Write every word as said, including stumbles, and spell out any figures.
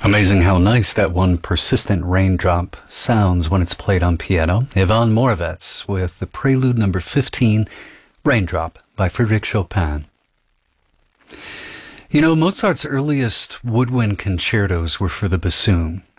Amazing how nice that one persistent raindrop sounds when it's played on piano. Ivan Moravec with the Prelude number fifteen, Raindrop by Frédéric Chopin. You know, Mozart's earliest woodwind concertos were for the bassoon.